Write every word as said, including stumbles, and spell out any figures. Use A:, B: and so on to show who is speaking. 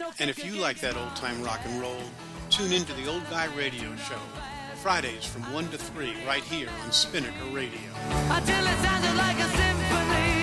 A: And if you like that old-time rock and roll, tune into the Old Guy Radio Show, Fridays from one to three, right here on Spinnaker Radio.
B: Until it sounded like a symphony.